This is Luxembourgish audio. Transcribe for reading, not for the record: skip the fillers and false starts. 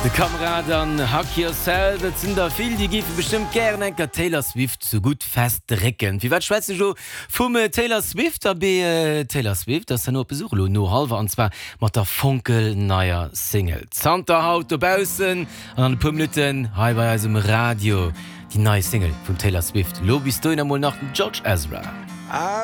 De Kameraden Hack Yourself, dat sind da viel, die gifen bestimmt gerne enker Taylor Swift so gut festrecken. Wie wat Schweizer jo vum Taylor Swift, Taylor Swift, das no Besuch no halber, und zwar mat der Funkel naier Single. Santa haut dobausen an an Pummlitten, hai bei eisem Radio, die neue Single von Taylor Swift. Lo bist du mal nach George Ezra.